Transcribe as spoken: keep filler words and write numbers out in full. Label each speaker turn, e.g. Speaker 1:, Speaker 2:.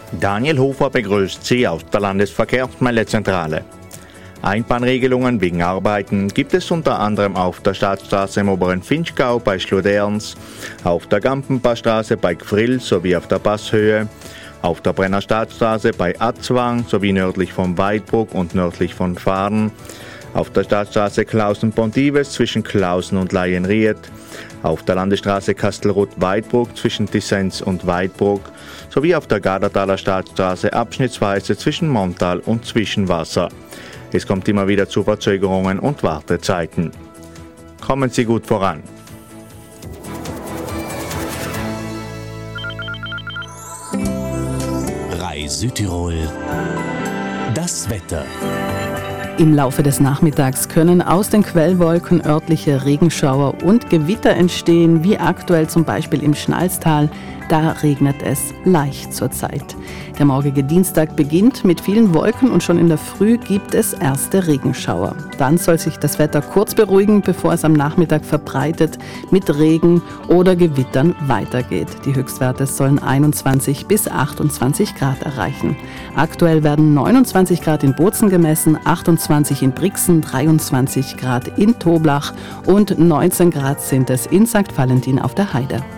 Speaker 1: Daniel Hofer begrüßt Sie aus der Landesverkehrsmeldezentrale. Einbahnregelungen wegen Arbeiten gibt es unter anderem auf der Staatsstraße im oberen Vinschgau bei Schluderns, auf der Gampenpassstraße bei Gfrill sowie auf der Passhöhe, auf der Brenner Staatsstraße bei Atzwang sowie nördlich von Weidbruck und nördlich von Fahren, auf der Staatsstraße Klausen-Pontives zwischen Klausen und Laienried, auf der Landesstraße Kastelruth-Weidbruck zwischen Dissens und Weidbruck sowie auf der Gardertaler Staatsstraße abschnittsweise zwischen Montal und Zwischenwasser. Es kommt immer wieder zu Verzögerungen und Wartezeiten. Kommen Sie gut voran.
Speaker 2: Rai Südtirol. Das Wetter.
Speaker 3: Im Laufe des Nachmittags können aus den Quellwolken örtliche Regenschauer und Gewitter entstehen, wie aktuell zum Beispiel im Schnalztal. Da regnet es leicht zurzeit. Der morgige Dienstag beginnt mit vielen Wolken und schon in der Früh gibt es erste Regenschauer. Dann soll sich das Wetter kurz beruhigen, bevor es am Nachmittag verbreitet mit Regen oder Gewittern weitergeht. Die Höchstwerte sollen einundzwanzig bis achtundzwanzig Grad erreichen. Aktuell werden neunundzwanzig Grad in Bozen gemessen, achtundzwanzig in Brixen, dreiundzwanzig Grad in Toblach und neunzehn Grad sind es in Sankt Valentin auf der Heide.